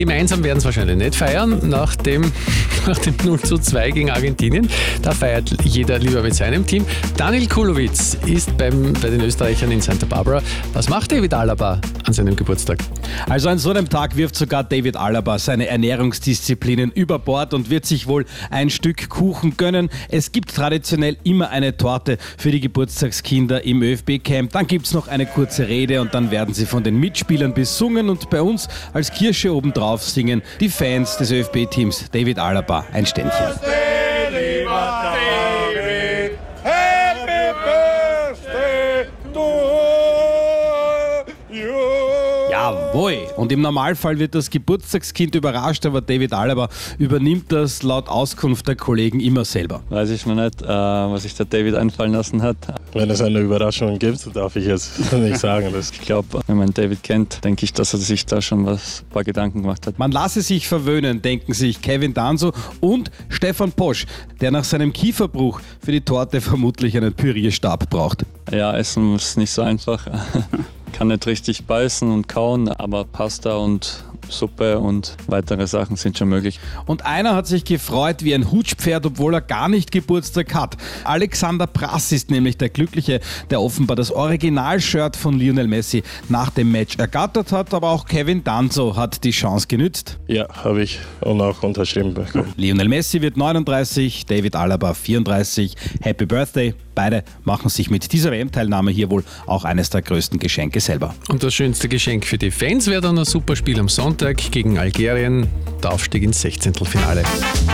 Gemeinsam werden sie wahrscheinlich nicht feiern nach dem 0:2 gegen Argentinien. Da feiert jeder lieber mit seinem Team. Daniel Kulowitz ist bei den Österreichern in Santa Barbara. Was macht David Alaba an seinem Geburtstag? Also an so einem Tag wirft sogar David Alaba seine Ernährungsdisziplinen über Bord und wird sich wohl ein Stück Kuchen gönnen. Es gibt traditionell immer eine Torte für die Geburtstagskinder im ÖFB-Camp. Dann gibt es noch eine kurze Rede und dann werden sie von den Mitspielern besungen. Und bei uns als Kirsche obendrauf singen die Fans des ÖFB-Teams David Alaba ein Ständchen. Jawohl! Und im Normalfall wird das Geburtstagskind überrascht, aber David Alaba übernimmt das laut Auskunft der Kollegen immer selber. Weiß ich noch nicht, was sich der David einfallen lassen hat. Wenn es eine Überraschung gibt, darf ich jetzt nicht sagen. Ich glaube, wenn man David kennt, denke ich, dass er sich da schon ein paar Gedanken gemacht hat. Man lasse sich verwöhnen, denken sich Kevin Danso und Stefan Posch, der nach seinem Kieferbruch für die Torte vermutlich einen Pürierstab braucht. Ja, Essen ist nicht so einfach. Kann nicht richtig beißen und kauen, aber Pasta und Suppe und weitere Sachen sind schon möglich. Und einer hat sich gefreut wie ein Hutschpferd, obwohl er gar nicht Geburtstag hat. Alexander Prass ist nämlich der Glückliche, der offenbar das Original-Shirt von Lionel Messi nach dem Match ergattert hat, aber auch Kevin Danso hat die Chance genützt. Ja, habe ich und auch unterschrieben bekommen. Lionel Messi wird 39, David Alaba 34. Happy Birthday! Beide machen sich mit dieser WM-Teilnahme hier wohl auch eines der größten Geschenke selber. Und das schönste Geschenk für die Fans wäre dann ein Superspiel am Sonntag gegen Algerien, der Aufstieg ins 16. Finale.